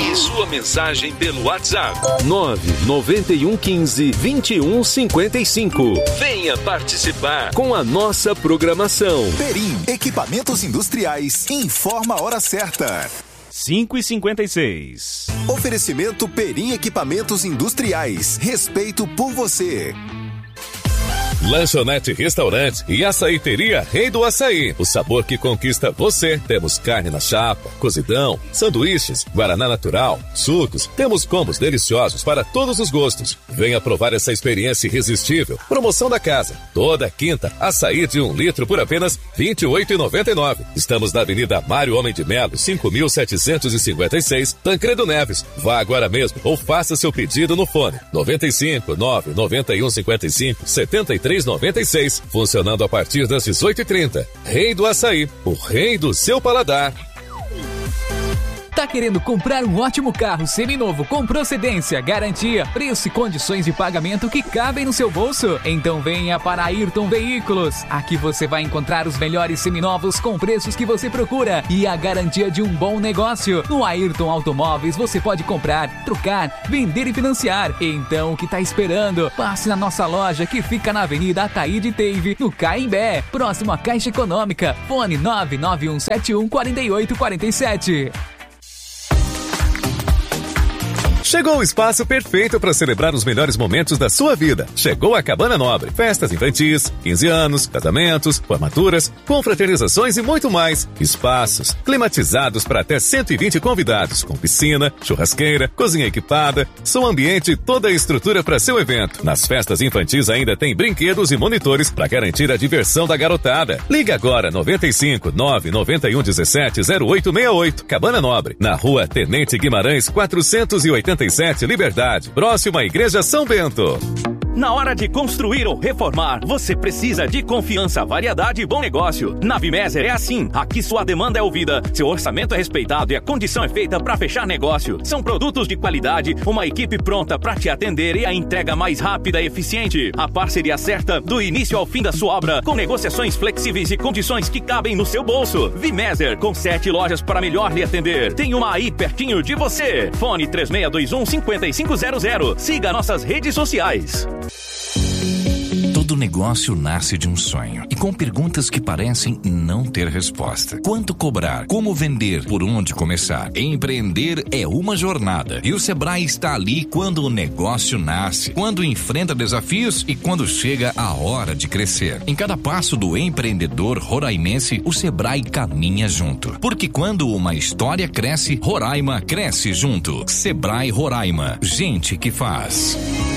Envie sua mensagem pelo WhatsApp 99115-2155. Venha participar com a nossa programação. Perim, equipamentos industriais, informa a hora certa. 5h56. Oferecimento Perim Equipamentos Industriais. Respeito por você. Lanchonete Restaurante e Açaiteria Rei do Açaí. O sabor que conquista você. Temos carne na chapa, cozidão, sanduíches, guaraná natural, sucos. Temos combos deliciosos para todos os gostos. Venha provar essa experiência irresistível. Promoção da casa. Toda quinta, açaí de 1 litro por apenas R$ 28,99. Estamos na Avenida Mário Homem de Melo, 5.756, Tancredo Neves. Vá agora mesmo ou faça seu pedido no fone 95 991 55 73 3,96, funcionando a partir das 18h30. Rei do Açaí, o rei do seu paladar. Tá querendo comprar um ótimo carro seminovo com procedência, garantia, preço e condições de pagamento que cabem no seu bolso? Então venha para a Ayrton Veículos. Aqui você vai encontrar os melhores seminovos com preços que você procura e a garantia de um bom negócio. No Ayrton Automóveis você pode comprar, trocar, vender e financiar. Então o que tá esperando? Passe na nossa loja que fica na Avenida Ataíde Teive, no Caimbé, próximo à Caixa Econômica. Fone 991714847. Chegou o espaço perfeito para celebrar os melhores momentos da sua vida. Chegou a Cabana Nobre. Festas infantis, 15 anos, casamentos, formaturas, confraternizações e muito mais. Espaços climatizados para até 120 convidados, com piscina, churrasqueira, cozinha equipada, som ambiente e toda a estrutura para seu evento. Nas festas infantis ainda tem brinquedos e monitores para garantir a diversão da garotada. Ligue agora 95 991 17 0868. Cabana Nobre, na Rua Tenente Guimarães 487, Liberdade, próxima à Igreja São Bento. Na hora de construir ou reformar, você precisa de confiança, variedade e bom negócio. Na Vimeser é assim. Aqui sua demanda é ouvida, seu orçamento é respeitado e a condição é feita para fechar negócio. São produtos de qualidade, uma equipe pronta para te atender e a entrega mais rápida e eficiente. A parceria certa do início ao fim da sua obra, com negociações flexíveis e condições que cabem no seu bolso. Vimeser, com 7 lojas para melhor lhe atender. Tem uma aí pertinho de você. Fone 3621-5500. Siga nossas redes sociais. Todo negócio nasce de um sonho e com perguntas que parecem não ter resposta. Quanto cobrar? Como vender? Por onde começar? Empreender é uma jornada e o Sebrae está ali quando o negócio nasce, quando enfrenta desafios e quando chega a hora de crescer. Em cada passo do empreendedor roraimense, o Sebrae caminha junto. Porque quando uma história cresce, Roraima cresce junto. Sebrae Roraima. Gente que faz.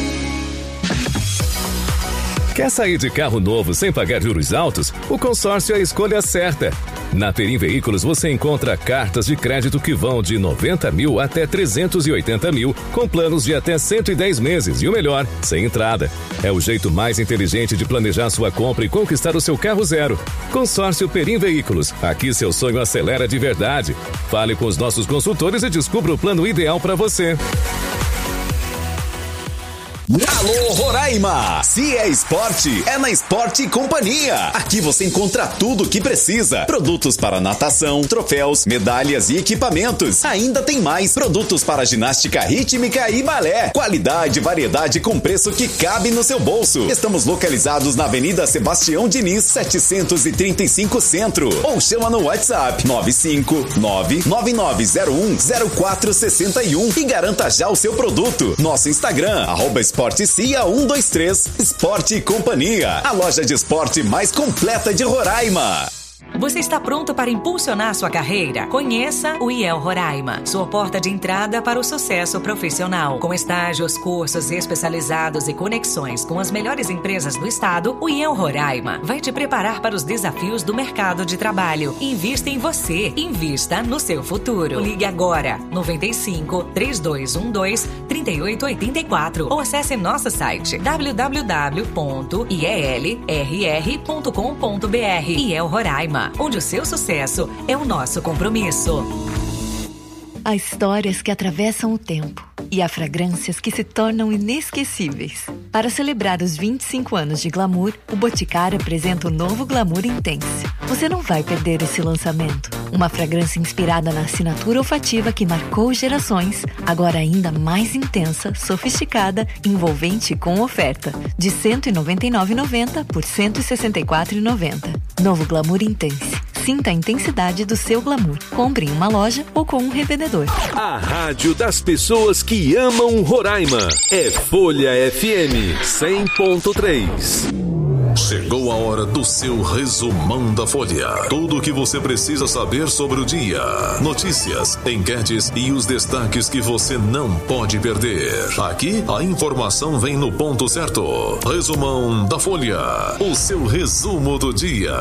Quer sair de carro novo sem pagar juros altos? O consórcio é a escolha certa. Na Perim Veículos você encontra cartas de crédito que vão de 90 mil até 380 mil, com planos de até 110 meses e o melhor, sem entrada. É o jeito mais inteligente de planejar sua compra e conquistar o seu carro zero. Consórcio Perim Veículos. Aqui seu sonho acelera de verdade. Fale com os nossos consultores e descubra o plano ideal para você. Alô Roraima! Se é esporte, é na Esporte Companhia. Aqui você encontra tudo o que precisa. Produtos para natação, troféus, medalhas e equipamentos. Ainda tem mais produtos para ginástica rítmica e balé. Qualidade e variedade com preço que cabe no seu bolso. Estamos localizados na Avenida Sebastião Diniz, 735 Centro. Ou chama no WhatsApp 95999010461 e garanta já o seu produto. Nosso Instagram, @esportecia123. Esporte Companhia, a loja de esporte mais completa de Roraima. Você está pronto para impulsionar sua carreira? Conheça o IEL Roraima, sua porta de entrada para o sucesso profissional. Com estágios, cursos especializados e conexões com as melhores empresas do estado, o IEL Roraima vai te preparar para os desafios do mercado de trabalho. Invista em você, invista no seu futuro. Ligue agora, 95 3212 3884 ou acesse nosso site www.ielrr.com.br. IEL Roraima, onde o seu sucesso é o nosso compromisso. Há histórias que atravessam o tempo, E há fragrâncias que se tornam inesquecíveis. Para celebrar os 25 anos de Glamour, o Boticário apresenta o novo Glamour Intense. Você não vai perder esse lançamento. Uma fragrância inspirada na assinatura olfativa que marcou gerações, agora ainda mais intensa, sofisticada, envolvente e com oferta. De R$ 199,90 por R$ 164,90. Novo Glamour Intense. Sinta a intensidade do seu glamour. Compre em uma loja ou com um revendedor. A rádio das pessoas que amam Roraima é Folha FM 100.3. Chegou a hora do seu resumão da Folha. Tudo o que você precisa saber sobre o dia. Notícias, enquetes e os destaques que você não pode perder. Aqui, a informação vem no ponto certo. Resumão da Folha. O seu resumo do dia.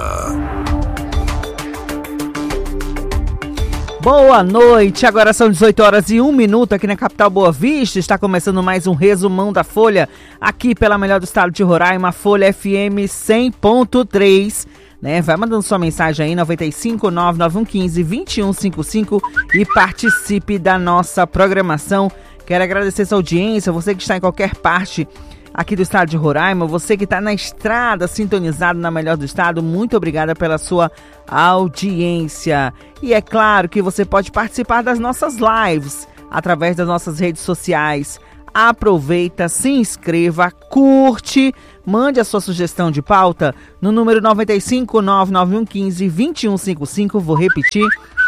Boa noite, agora são 18h01 aqui na capital Boa Vista. Está começando mais um resumão da Folha, aqui pela melhor do estado de Roraima, Folha FM 100.3. Vai mandando sua mensagem aí, 95-99115-2155 e participe da nossa programação. Quero agradecer sua audiência, você que está em qualquer parte aqui do estado de Roraima, você que está na estrada, sintonizado na melhor do estado, muito obrigada pela sua audiência. E é claro que você pode participar das nossas lives através das nossas redes sociais. Aproveita, se inscreva, curte, mande a sua sugestão de pauta no número 95-99115-2155, vou repetir,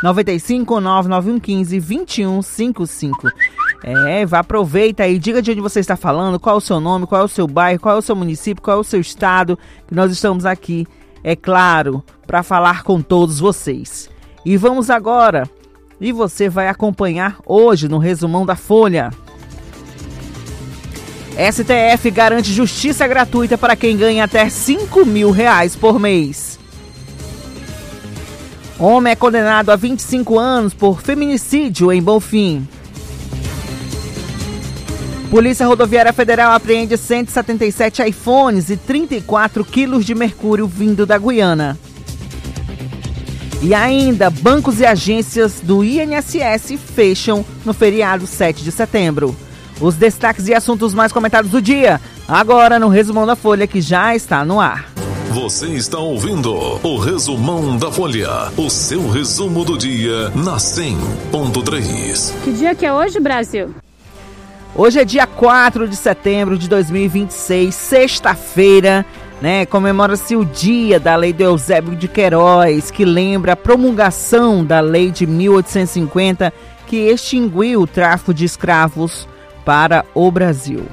95-99115-2155. Aproveita aí, diga de onde você está falando, qual é o seu nome, qual é o seu bairro, qual é o seu município, qual é o seu estado, que nós estamos aqui, é claro, para falar com todos vocês. E vamos agora, e você vai acompanhar hoje no resumão da Folha. STF garante justiça gratuita para quem ganha até R$5.000 por mês. Homem é condenado a 25 anos por feminicídio em Bonfim. Polícia Rodoviária Federal apreende 177 iPhones e 34 quilos de mercúrio vindo da Guiana. E ainda, bancos e agências do INSS fecham no feriado 7 de setembro. Os destaques e assuntos mais comentados do dia, agora no Resumão da Folha, que já está no ar. Você está ouvindo o Resumão da Folha, o seu resumo do dia na 100.3. Que dia que é hoje, Brasil? Hoje é dia 4 de setembro de 2026, sexta-feira, comemora-se o dia da Lei do Eusébio de Queiroz, que lembra a promulgação da Lei de 1850, que extinguiu o tráfico de escravos para o Brasil.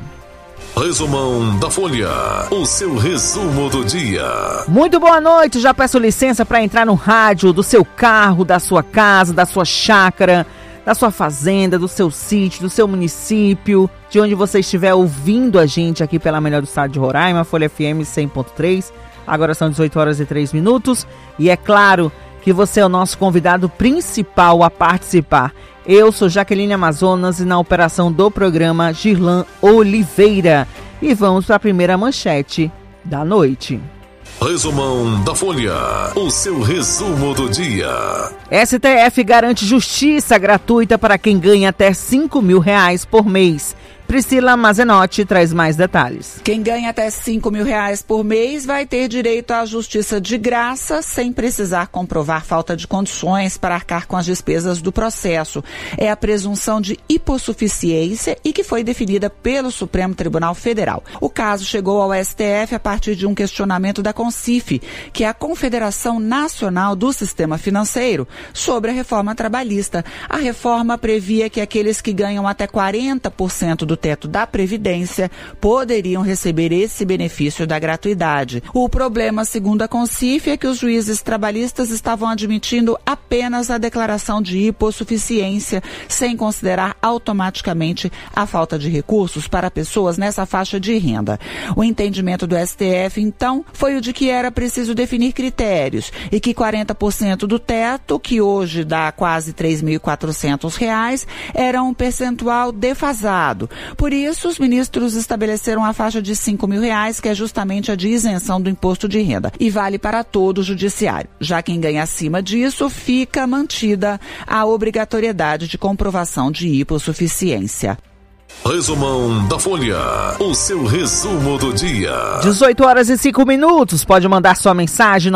Resumão da Folha, o seu resumo do dia. Muito boa noite, já peço licença para entrar no rádio do seu carro, da sua casa, da sua chácara, da sua fazenda, do seu sítio, do seu município, de onde você estiver ouvindo a gente aqui pela melhor do estado de Roraima, Folha FM 100.3. Agora são 18h03 e é claro que você é o nosso convidado principal a participar. Eu sou Jaqueline Amazonas e na operação do programa Girlan Oliveira. E vamos para a primeira manchete da noite. Resumão da Folha, o seu resumo do dia. STF garante justiça gratuita para quem ganha até R$5.000 por mês. Priscila Mazenotti traz mais detalhes. Quem ganha até R$5.000 por mês vai ter direito à justiça de graça, sem precisar comprovar falta de condições para arcar com as despesas do processo. É a presunção de hipossuficiência e que foi definida pelo Supremo Tribunal Federal. O caso chegou ao STF a partir de um questionamento da CONCIF, que é a Confederação Nacional do Sistema Financeiro, sobre a reforma trabalhista. A reforma previa que aqueles que ganham até 40% do teto da Previdência poderiam receber esse benefício da gratuidade. O problema, segundo a CONCIF, é que os juízes trabalhistas estavam admitindo apenas a declaração de hipossuficiência, sem considerar automaticamente a falta de recursos para pessoas nessa faixa de renda. O entendimento do STF, então, foi o de que era preciso definir critérios e que 40% do teto, que hoje dá quase R$3.400, era um percentual defasado. Por isso, os ministros estabeleceram a faixa de R$5.000, que é justamente a de isenção do imposto de renda, e vale para todo o judiciário. Já quem ganha acima disso, fica mantida a obrigatoriedade de comprovação de hipossuficiência. Resumão da Folha, o seu resumo do dia. 18 horas e 5 minutos. Pode mandar sua mensagem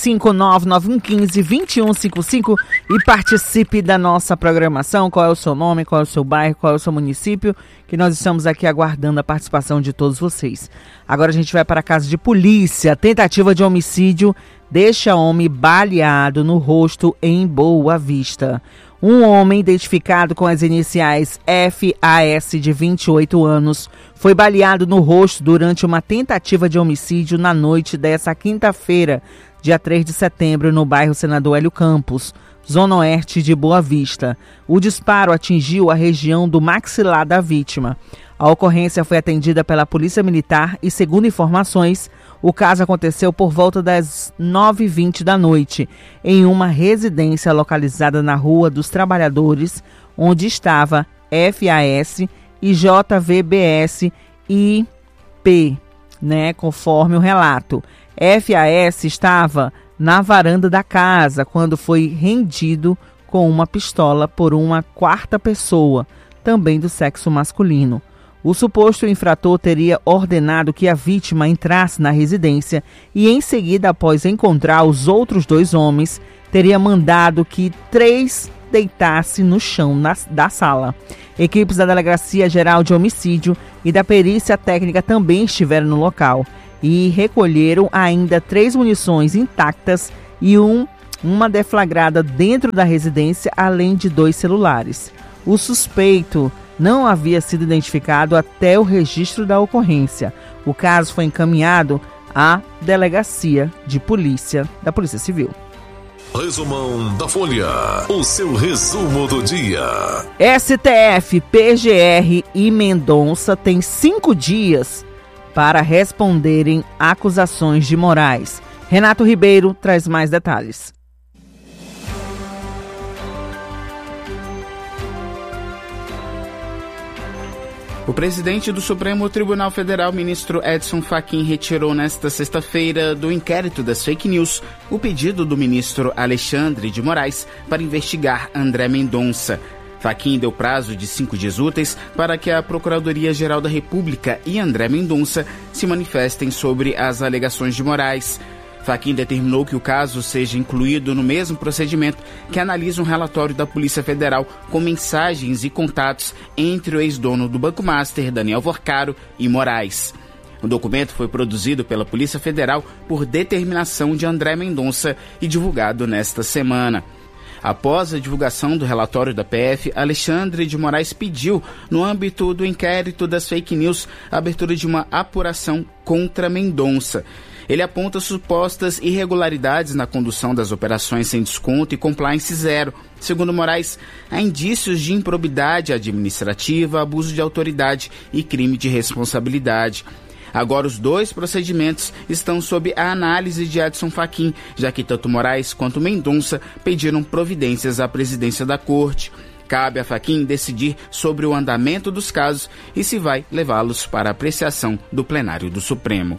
95-9915-2155 e participe da nossa programação. Qual é o seu nome, qual é o seu bairro, qual é o seu município, que nós estamos aqui aguardando a participação de todos vocês. Agora a gente vai para a casa de polícia. Tentativa de homicídio deixa homem baleado no rosto em Boa Vista. Um homem identificado com as iniciais FAS, de 28 anos, foi baleado no rosto durante uma tentativa de homicídio na noite dessa quinta-feira, dia 3 de setembro, no bairro Senador Hélio Campos, zona oeste de Boa Vista. O disparo atingiu a região do maxilar da vítima. A ocorrência foi atendida pela Polícia Militar e, segundo informações, o caso aconteceu por volta das 9h20 da noite, em uma residência localizada na Rua dos Trabalhadores, onde estava FAS e JVBS IP, conforme o relato. FAS estava na varanda da casa quando foi rendido com uma pistola por uma quarta pessoa, também do sexo masculino. O suposto infrator teria ordenado que a vítima entrasse na residência e, em seguida, após encontrar os outros dois homens, teria mandado que 3 deitassem no chão da sala. Equipes da Delegacia Geral de Homicídio e da Perícia Técnica também estiveram no local e recolheram ainda 3 munições intactas e uma deflagrada dentro da residência, além de 2 celulares. O suspeito não havia sido identificado até o registro da ocorrência. O caso foi encaminhado à Delegacia de Polícia da Polícia Civil. Resumão da Folha, o seu resumo do dia. STF, PGR e Mendonça têm 5 dias para responderem acusações de Moraes. Renato Ribeiro traz mais detalhes. O presidente do Supremo Tribunal Federal, ministro Edson Fachin, retirou nesta sexta-feira do inquérito das fake news o pedido do ministro Alexandre de Moraes para investigar André Mendonça. Fachin deu prazo de 5 dias úteis para que a Procuradoria-Geral da República e André Mendonça se manifestem sobre as alegações de Moraes. Fachin determinou que o caso seja incluído no mesmo procedimento que analisa um relatório da Polícia Federal com mensagens e contatos entre o ex-dono do Banco Master, Daniel Vorcaro, e Moraes. O documento foi produzido pela Polícia Federal por determinação de André Mendonça e divulgado nesta semana. Após a divulgação do relatório da PF, Alexandre de Moraes pediu, no âmbito do inquérito das fake news, a abertura de uma apuração contra Mendonça. Ele aponta supostas irregularidades na condução das operações sem desconto e compliance zero. Segundo Moraes, há indícios de improbidade administrativa, abuso de autoridade e crime de responsabilidade. Agora, os 2 procedimentos estão sob a análise de Edson Fachin, já que tanto Moraes quanto Mendonça pediram providências à presidência da Corte. Cabe a Fachin decidir sobre o andamento dos casos e se vai levá-los para apreciação do plenário do Supremo.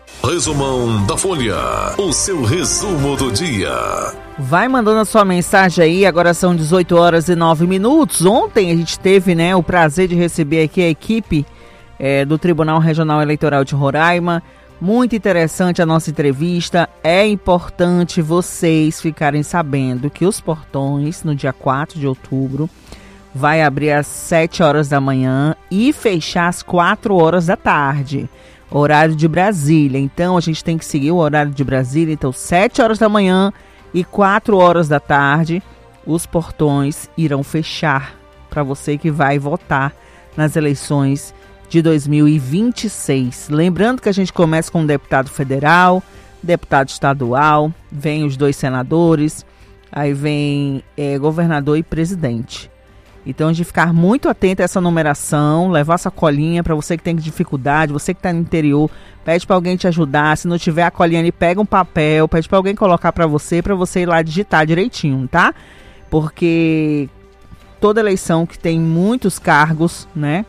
Resumão da Folha, o seu resumo do dia. Vai mandando a sua mensagem aí, agora são 18 horas e 9 minutos. Ontem a gente teve o prazer de receber aqui a equipe do Tribunal Regional Eleitoral de Roraima. Muito interessante a nossa entrevista. É importante vocês ficarem sabendo que os portões, no dia 4 de outubro, vai abrir às 7 horas da manhã e fechar às 4 horas da tarde. Horário de Brasília. Então, a gente tem que seguir o horário de Brasília. Então, 7 horas da manhã e 4 horas da tarde, os portões irão fechar para você que vai votar nas eleições de 2026. Lembrando que a gente começa com deputado federal, deputado estadual, vem os 2 senadores, aí vem governador e presidente. Então, de ficar muito atento a essa numeração, levar essa colinha para você que tem dificuldade, você que está no interior, pede para alguém te ajudar. Se não tiver a colinha ali, pega um papel, pede para alguém colocar para você ir lá digitar direitinho, tá? Porque toda eleição que tem muitos cargos,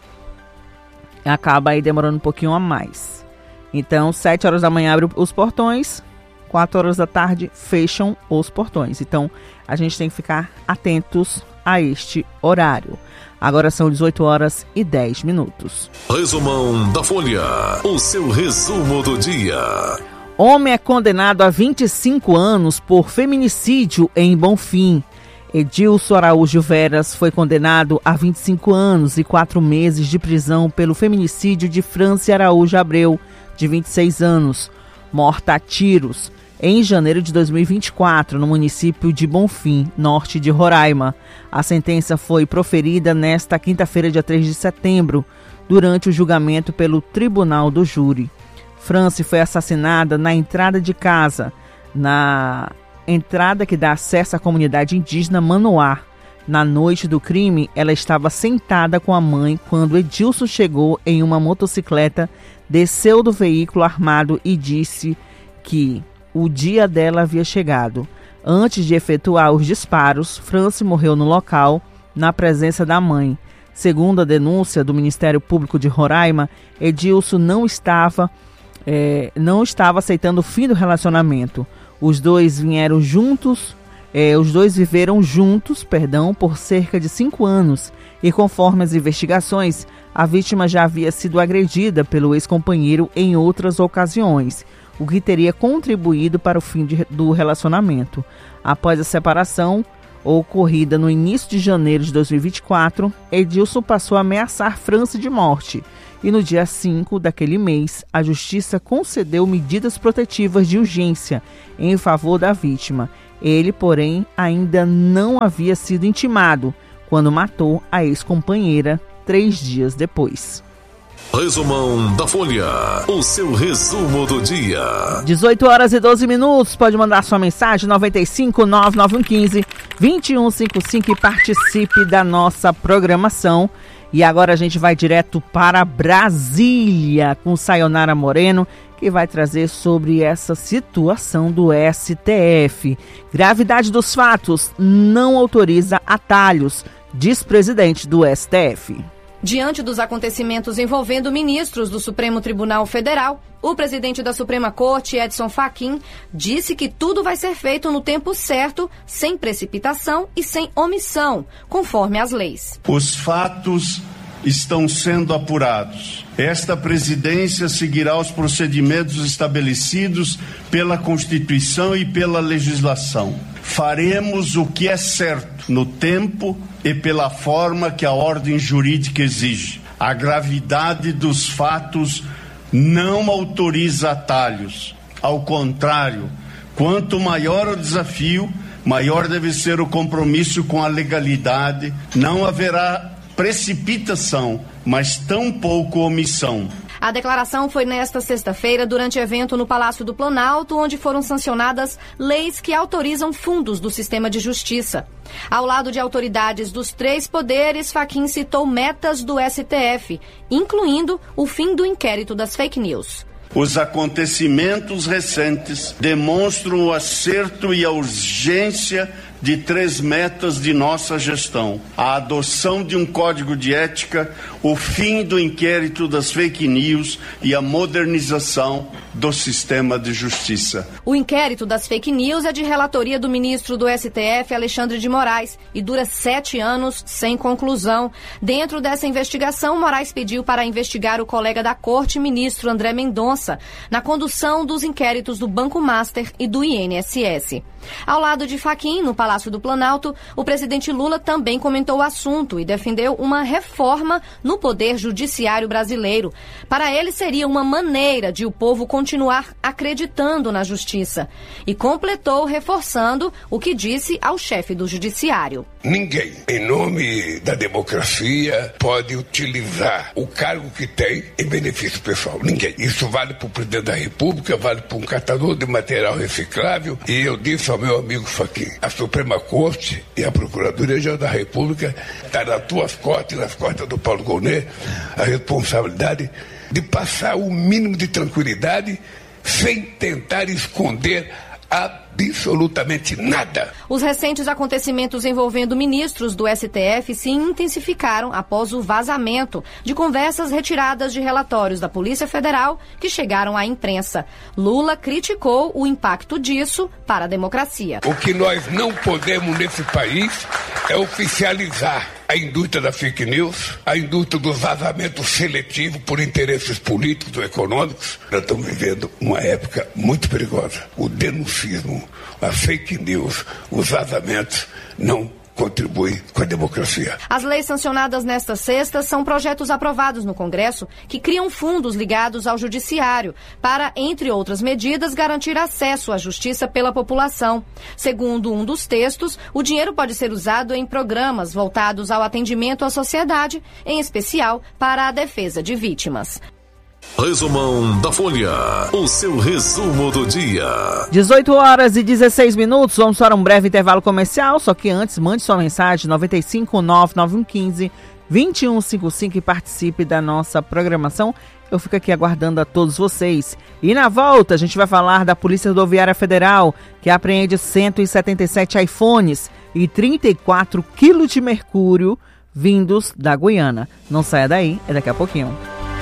acaba aí demorando um pouquinho a mais. Então, 7 horas da manhã abre os portões, 4 horas da tarde fecham os portões. Então, a gente tem que ficar atentos a este horário. Agora são 18 horas e 10 minutos. Resumão da Folha. O seu resumo do dia. Homem é condenado a 25 anos por feminicídio em Bonfim. Edilson Araújo Veras foi condenado a 25 anos e 4 meses de prisão pelo feminicídio de Franci Araújo Abreu, de 26 anos, morta a tiros, em janeiro de 2024, no município de Bonfim, norte de Roraima. A sentença foi proferida nesta quinta-feira, dia 3 de setembro, durante o julgamento pelo Tribunal do Júri. Franci foi assassinada na entrada de casa, na entrada que dá acesso à comunidade indígena Manoá. Na noite do crime, ela estava sentada com a mãe quando Edilson chegou em uma motocicleta, desceu do veículo armado e disse que o dia dela havia chegado. Antes de efetuar os disparos, Franci morreu no local, na presença da mãe. Segundo a denúncia do Ministério Público de Roraima, Edilson não estava aceitando o fim do relacionamento. Os dois viveram juntos, por cerca de 5 anos e, conforme as investigações, a vítima já havia sido agredida pelo ex-companheiro em outras ocasiões, o que teria contribuído para o fim do relacionamento. Após a separação, ocorrida no início de janeiro de 2024, Edilson passou a ameaçar Franci de morte. E no dia 5 daquele mês, a Justiça concedeu medidas protetivas de urgência em favor da vítima. Ele, porém, ainda não havia sido intimado quando matou a ex-companheira 3 dias depois. Resumão da Folha. O seu resumo do dia. 18 horas e 12 minutos. Pode mandar sua mensagem 95-9915-2155 e participe da nossa programação. E agora a gente vai direto para Brasília com Sayonara Moreno, que vai trazer sobre essa situação do STF. Gravidade dos fatos não autoriza atalhos, diz presidente do STF. Diante dos acontecimentos envolvendo ministros do Supremo Tribunal Federal, o presidente da Suprema Corte, Edson Fachin, disse que tudo vai ser feito no tempo certo, sem precipitação e sem omissão, conforme as leis. Os fatos estão sendo apurados. Esta presidência seguirá os procedimentos estabelecidos pela Constituição e pela legislação. Faremos o que é certo no tempo e pela forma que a ordem jurídica exige. A gravidade dos fatos não autoriza atalhos. Ao contrário, quanto maior o desafio, maior deve ser o compromisso com a legalidade. Não haverá precipitação, mas tampouco omissão. A declaração foi nesta sexta-feira durante evento no Palácio do Planalto, onde foram sancionadas leis que autorizam fundos do sistema de justiça. Ao lado de autoridades dos 3 poderes, Fachin citou metas do STF, incluindo o fim do inquérito das fake news. Os acontecimentos recentes demonstram o acerto e a urgência de 3 metas de nossa gestão: a adoção de um código de ética, o fim do inquérito das fake news e a modernização do sistema de justiça. O inquérito das fake news é de relatoria do ministro do STF, Alexandre de Moraes, e dura 7 anos sem conclusão. Dentro dessa investigação, Moraes pediu para investigar o colega da corte, ministro André Mendonça, na condução dos inquéritos do Banco Master e do INSS. Ao lado de Fachin, no Palácio do Planalto, o presidente Lula também comentou o assunto e defendeu uma reforma no Poder Judiciário brasileiro. Para ele, seria uma maneira de o povo continuar acreditando na justiça. E completou reforçando o que disse ao chefe do Judiciário. Ninguém, em nome da democracia, pode utilizar o cargo que tem em benefício pessoal. Ninguém. Isso vale para o presidente da República, vale para um catador de material reciclável. E eu disse ao meu amigo Fachin, a Suprema Corte e a Procuradoria-Geral da República está nas tuas costas e nas costas do Paulo Gonet a responsabilidade de passar o mínimo de tranquilidade sem tentar esconder absolutamente nada. Os recentes acontecimentos envolvendo ministros do STF se intensificaram após o vazamento de conversas retiradas de relatórios da Polícia Federal que chegaram à imprensa. Lula criticou o impacto disso para a democracia. O que nós não podemos nesse país é oficializar a indústria da fake news, a indústria do vazamento seletivo por interesses políticos ou econômicos. Nós estamos vivendo uma época muito perigosa. O denuncismo, a fake news, os vazamentos não contribui com a democracia. As leis sancionadas nesta sexta são projetos aprovados no Congresso que criam fundos ligados ao Judiciário para, entre outras medidas, garantir acesso à justiça pela população. Segundo um dos textos, o dinheiro pode ser usado em programas voltados ao atendimento à sociedade, em especial para a defesa de vítimas. Resumão da Folha, o seu resumo do dia. 18 horas e 16 minutos, vamos para um breve intervalo comercial, só que antes, mande sua mensagem 95-99115-2155 e participe da nossa programação. Eu fico aqui aguardando a todos vocês. E na volta, a gente vai falar da Polícia Rodoviária Federal, que apreende 177 iPhones e 34 quilos de mercúrio vindos da Guiana. Não saia daí, é daqui a pouquinho.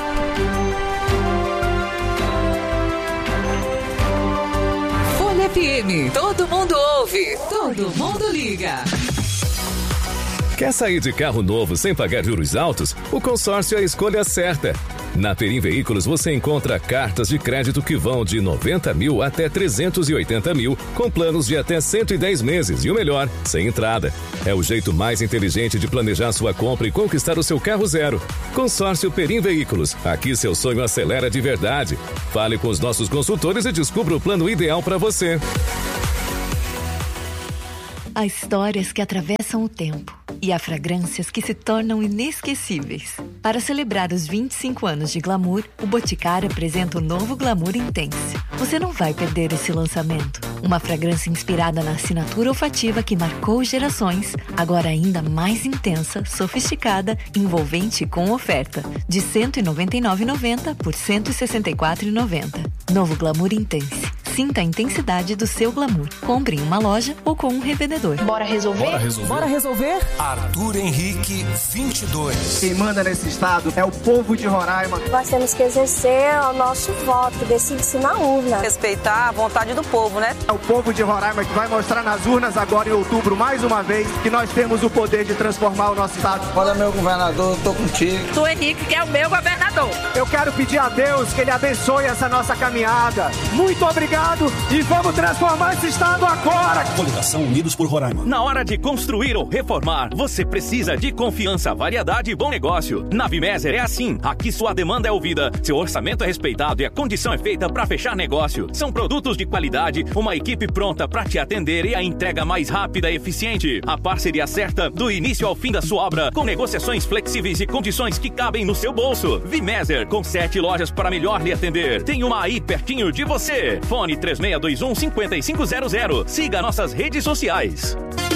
FM, todo mundo ouve, todo mundo liga. Quer sair de carro novo sem pagar juros altos? O consórcio é a escolha certa. Na Perim Veículos você encontra cartas de crédito que vão de 90 mil até 380 mil, com planos de até 110 meses e o melhor, sem entrada. É o jeito mais inteligente de planejar sua compra e conquistar o seu carro zero. Consórcio Perim Veículos. Aqui seu sonho acelera de verdade. Fale com os nossos consultores e descubra o plano ideal para você. Há histórias que atravessam o tempo e há fragrâncias que se tornam inesquecíveis. Para celebrar os 25 anos de Glamour, o Boticário apresenta o novo Glamour Intense. Você não vai perder esse lançamento. Uma fragrância inspirada na assinatura olfativa que marcou gerações, agora ainda mais intensa, sofisticada, envolvente e com oferta de R$ 199,90 por R$ 164,90. Novo Glamour Intense. Sinta a intensidade do seu glamour. Compre em uma loja ou com um revendedor. Bora resolver? Bora resolver? Bora resolver? Arthur Henrique, 22. Quem manda nesse estado é o povo de Roraima. Nós temos que exercer o nosso voto, decide-se na urna. Respeitar a vontade do povo, né? É o povo de Roraima que vai mostrar nas urnas agora em outubro, mais uma vez, que nós temos o poder de transformar o nosso estado. Olha, meu governador, eu tô contigo. Arthur Henrique, que é o meu governador. Eu quero pedir a Deus que Ele abençoe essa nossa caminhada. Muito obrigado e vamos transformar esse estado agora. Coligação Unidos por Roraima. Na hora de construir ou reformar, você precisa de confiança, variedade e bom negócio. Na Vimeser é assim. Aqui sua demanda é ouvida, seu orçamento é respeitado e a condição é feita para fechar negócio. São produtos de qualidade, uma equipe pronta para te atender e a entrega mais rápida e eficiente. A parceria certa do início ao fim da sua obra, com negociações flexíveis e condições que cabem no seu bolso. Vimeser, com 7 lojas para melhor lhe atender. Tem uma aí pertinho de você. Fone 3621-5500. Siga nossas redes sociais.